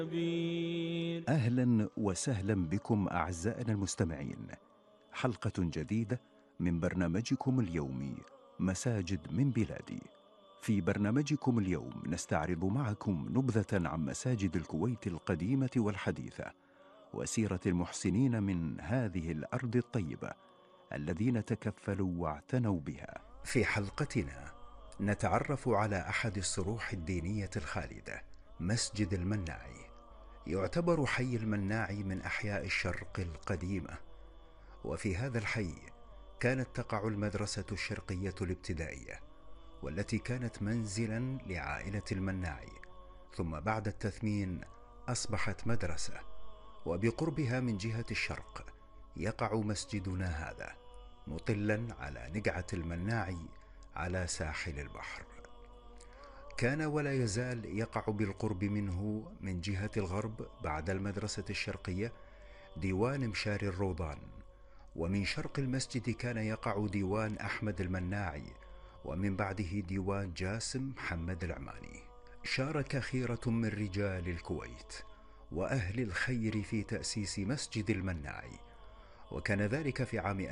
أهلا وسهلا بكم أعزائنا المستمعين، حلقة جديدة من برنامجكم اليومي مساجد من بلادي. في برنامجكم اليوم نستعرض معكم نبذة عن مساجد الكويت القديمة والحديثة وسيرة المحسنين من هذه الأرض الطيبة الذين تكفلوا واعتنوا بها. في حلقتنا نتعرف على أحد الصروح الدينية الخالدة، مسجد المناعي. يعتبر حي المناعي من أحياء الشرق القديمة، وفي هذا الحي كانت تقع المدرسة الشرقية الابتدائية، والتي كانت منزلا لعائلة المناعي، ثم بعد التثمين أصبحت مدرسة. وبقربها من جهة الشرق يقع مسجدنا هذا مطلا على نقعة المناعي على ساحل البحر. كان ولا يزال يقع بالقرب منه من جهة الغرب بعد المدرسة الشرقية ديوان مشاري الروضان، ومن شرق المسجد كان يقع ديوان أحمد المناعي، ومن بعده ديوان جاسم محمد العماني. شارك خيرة من رجال الكويت وأهل الخير في تأسيس مسجد المناعي، وكان ذلك في عام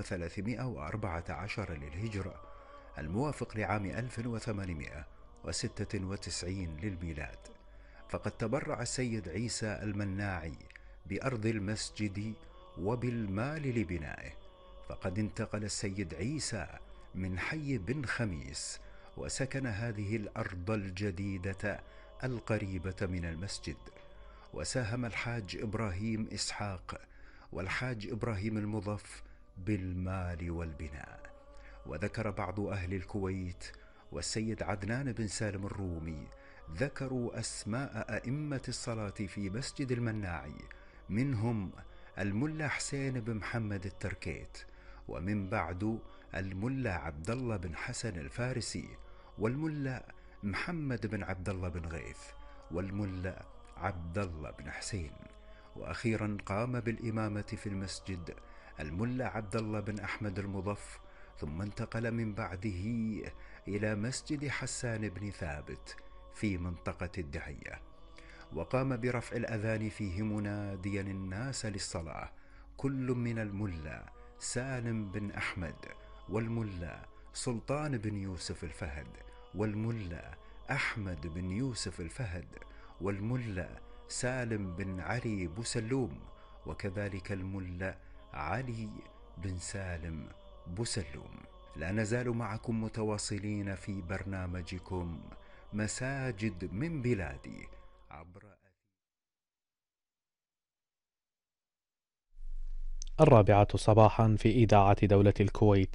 1314 للهجرة، الموافق لعام 1896 للميلاد. فقد تبرع السيد عيسى المناعي بأرض المسجد وبالمال لبنائه، فقد انتقل السيد عيسى من حي بن خميس وسكن هذه الأرض الجديدة القريبة من المسجد. وساهم الحاج إبراهيم إسحاق والحاج إبراهيم المضف بالمال والبناء. وذكر بعض أهل الكويت والسيد عدنان بن سالم الرومي ذكروا أسماء أئمة الصلاة في مسجد المناعي، منهم الملا حسين بن محمد التركيت، ومن بعد الملا عبد الله بن حسن الفارسي، والملا محمد بن عبد الله بن غيث، والملا عبد الله بن حسين. وأخيرا قام بالإمامة في المسجد الملا عبد الله بن أحمد المضف، ثم انتقل من بعده إلى مسجد حسان بن ثابت في منطقة الدهية، وقام برفع الأذان فيه مناديا الناس للصلاة، كل من الملا سالم بن أحمد، والملا سلطان بن يوسف الفهد، والملا أحمد بن يوسف الفهد، والملا سالم بن علي بوسلوم، وكذلك الملا علي بن سالم بوسلوم. لا نزال معكم متواصلين في برنامجكم مساجد من بلادي عبر 4 صباحا في إذاعة دولة الكويت.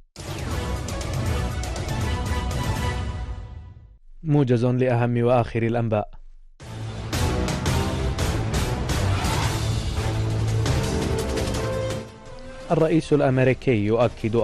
موجز لأهم وآخر الأنباء. الرئيس الأمريكي يؤكد